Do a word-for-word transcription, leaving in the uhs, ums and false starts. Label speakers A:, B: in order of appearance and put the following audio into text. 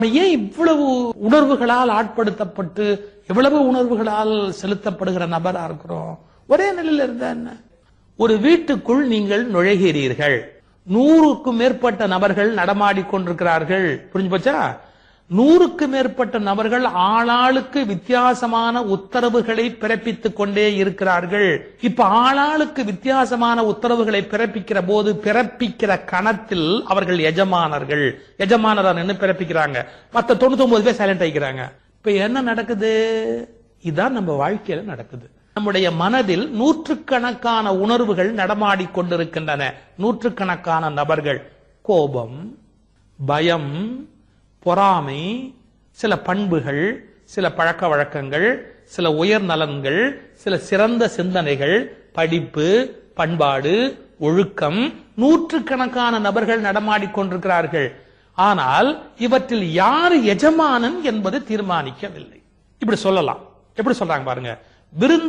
A: ஏன் இவ்வளவு உணர்வுகளால் ஆட்படுத்தப்பட்டு எவ்வளவு உணர்வுகளால் செலுத்தப்படுகிற நபரா இருக்கிறோம்? ஒரே நிலையில இருந்தா என்ன? ஒரு வீட்டுக்குள் நீங்கள் நுழைகிறீர்கள், நூறுக்கும் மேற்பட்ட நபர்கள் நடமாடிக் கொண்டிருக்கிறார்கள். புரிஞ்சு போச்சா? நூறுக்கு மேற்பட்ட நபர்கள் ஆளாளுக்கு வித்தியாசமான உத்தரவுகளை பிறப்பித்துக் கொண்டே இருக்கிறார்கள். இப்ப ஆளாளுக்கு வித்தியாசமான உத்தரவுகளை பிறப்பிக்கிற போது பிறப்பிக்கிற கணத்தில் அவர்கள் எஜமானர்கள் எஜமானர் என்ன பிறப்பிக்கிறாங்க, மத்த தொண்ணூத்தி ஒன்பது பேர் சைலண்ட் ஆகிக்கிறாங்க. இப்ப என்ன நடக்குது? இதுதான் நம்ம வாழ்க்கையில நடக்குது. நம்முடைய மனதில் நூற்றுக்கணக்கான உணர்வுகள் நடமாடிக் கொண்டிருக்கின்றன. நூற்றுக்கணக்கான நபர்கள், கோபம், பயம், பொறாமை, சில பண்புகள், சில பழக்க வழக்கங்கள், சில உயர் நலன்கள், சில சிறந்த சிந்தனைகள், படிப்பு, பண்பாடு, ஒழுக்கம், நூற்றுக்கணக்கான நபர்கள் நடமாடிக் கொண்டிருக்கிறார்கள். ஆனால் இவற்றில் யார் எஜமானன் என்பது தீர்மானிக்கவில்லை. இப்படி சொல்லலாம். எப்படி சொல்றாங்க பாருங்க. விருந்து